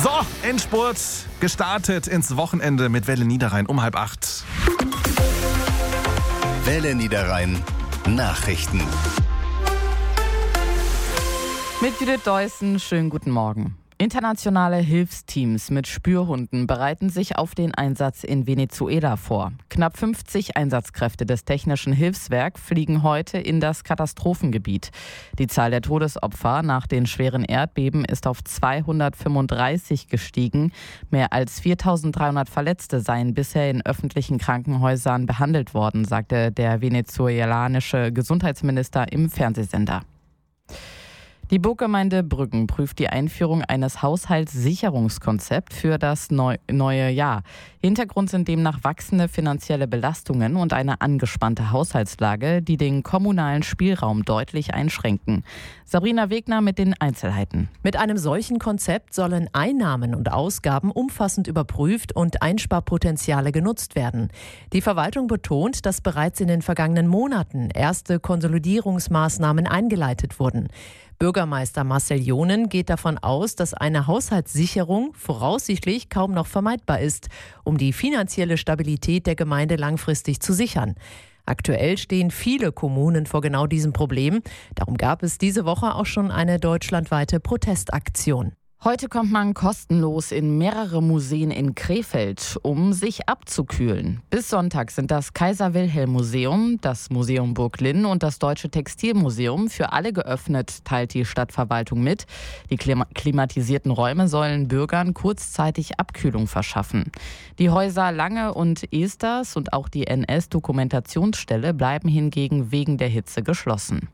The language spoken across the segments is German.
So, Endspurt gestartet ins Wochenende mit Welle Niederrhein um 7:30. Welle Niederrhein Nachrichten. Mit Judith Deussen, schönen guten Morgen. Internationale Hilfsteams mit Spürhunden bereiten sich auf den Einsatz in Venezuela vor. Knapp 50 Einsatzkräfte des Technischen Hilfswerks fliegen heute in das Katastrophengebiet. Die Zahl der Todesopfer nach den schweren Erdbeben ist auf 235 gestiegen. Mehr als 4.300 Verletzte seien bisher in öffentlichen Krankenhäusern behandelt worden, sagte der venezuelanische Gesundheitsminister im Fernsehsender. Die Burggemeinde Brüggen prüft die Einführung eines Haushaltssicherungskonzepts für das neue Jahr. Hintergrund sind demnach wachsende finanzielle Belastungen und eine angespannte Haushaltslage, die den kommunalen Spielraum deutlich einschränken. Sabrina Wegner mit den Einzelheiten. Mit einem solchen Konzept sollen Einnahmen und Ausgaben umfassend überprüft und Einsparpotenziale genutzt werden. Die Verwaltung betont, dass bereits in den vergangenen Monaten erste Konsolidierungsmaßnahmen eingeleitet wurden. Bürgermeister Marcel Jonen geht davon aus, dass eine Haushaltssicherung voraussichtlich kaum noch vermeidbar ist, um die finanzielle Stabilität der Gemeinde langfristig zu sichern. Aktuell stehen viele Kommunen vor genau diesem Problem. Darum gab es diese Woche auch schon eine deutschlandweite Protestaktion. Heute kommt man kostenlos in mehrere Museen in Krefeld, um sich abzukühlen. Bis Sonntag sind das Kaiser-Wilhelm-Museum, das Museum Burg Linn und das Deutsche Textilmuseum für alle geöffnet, teilt die Stadtverwaltung mit. Die klimatisierten Räume sollen Bürgern kurzzeitig Abkühlung verschaffen. Die Häuser Lange und Esters und auch die NS-Dokumentationsstelle bleiben hingegen wegen der Hitze geschlossen.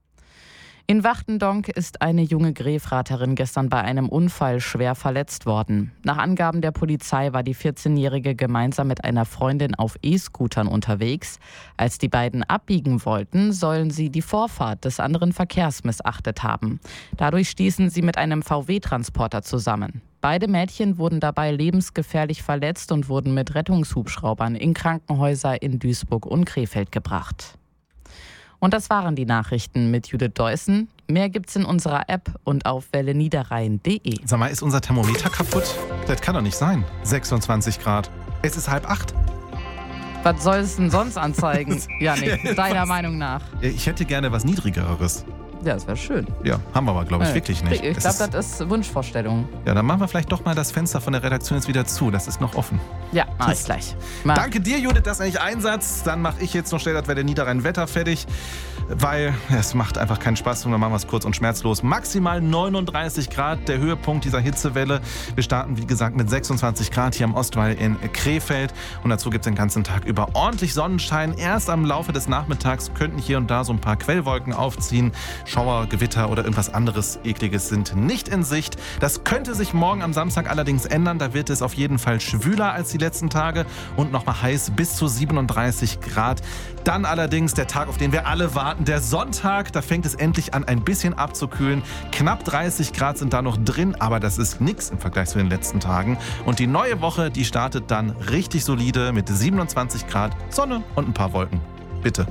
In Wachtendonk ist eine junge Grefraterin gestern bei einem Unfall schwer verletzt worden. Nach Angaben der Polizei war die 14-Jährige gemeinsam mit einer Freundin auf E-Scootern unterwegs. Als die beiden abbiegen wollten, sollen sie die Vorfahrt des anderen Verkehrs missachtet haben. Dadurch stießen sie mit einem VW-Transporter zusammen. Beide Mädchen wurden dabei lebensgefährlich verletzt und wurden mit Rettungshubschraubern in Krankenhäuser in Duisburg und Krefeld gebracht. Und das waren die Nachrichten mit Judith Deussen. Mehr gibt's in unserer App und auf welleniederrhein.de. Sag mal, ist unser Thermometer kaputt? Das kann doch nicht sein. 26 Grad. Es ist 7:30. Was soll es denn sonst anzeigen, Janik, deiner Meinung nach? Ich hätte gerne was Niedrigeres. Ja, das wäre schön. Ja, haben wir aber, glaube ich, wirklich nicht. Ich glaube, das ist Wunschvorstellung. Ja, dann machen wir vielleicht doch mal das Fenster von der Redaktion jetzt wieder zu. Das ist noch offen. Ja, mach ich gleich. Danke dir, Judith, das ist eigentlich Einsatz. Dann mache ich jetzt noch schnell das Welle Niederrhein Wetter fertig, weil es macht einfach keinen Spaß. Und dann machen wir es kurz und schmerzlos. Maximal 39 Grad, der Höhepunkt dieser Hitzewelle. Wir starten, wie gesagt, mit 26 Grad hier am Ostwall in Krefeld. Und dazu gibt es den ganzen Tag über ordentlich Sonnenschein. Erst am Laufe des Nachmittags könnten hier und da so ein paar Quellwolken aufziehen. Schauer, Gewitter oder irgendwas anderes Ekliges sind nicht in Sicht. Das könnte sich morgen am Samstag allerdings ändern. Da wird es auf jeden Fall schwüler als die letzten Tage und nochmal heiß bis zu 37 Grad. Dann allerdings der Tag, auf den wir alle warten, der Sonntag. Da fängt es endlich an, ein bisschen abzukühlen. Knapp 30 Grad sind da noch drin, aber das ist nichts im Vergleich zu den letzten Tagen. Und die neue Woche, die startet dann richtig solide mit 27 Grad, Sonne und ein paar Wolken. Bitte.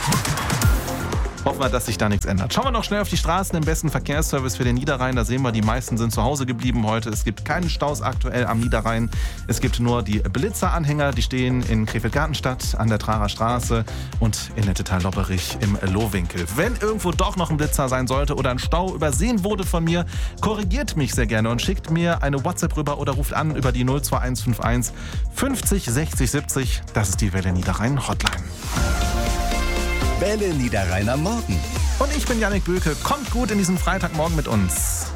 Hoffen wir, dass sich da nichts ändert. Schauen wir noch schnell auf die Straßen im besten Verkehrsservice für den Niederrhein. Da sehen wir, die meisten sind zu Hause geblieben heute. Es gibt keine Staus aktuell am Niederrhein. Es gibt nur die Blitzeranhänger, die stehen in Krefeld-Gartenstadt, an der Trarer Straße und in Nettetal-Lopperich im Lohwinkel. Wenn irgendwo doch noch ein Blitzer sein sollte oder ein Stau übersehen wurde von mir, korrigiert mich sehr gerne und schickt mir eine WhatsApp rüber oder ruft an über die 02151 50 60 70. Das ist die Welle Niederrhein Hotline. Welle Niederrhein am Morgen. Und ich bin Janik Böke. Kommt gut in diesen Freitagmorgen mit uns.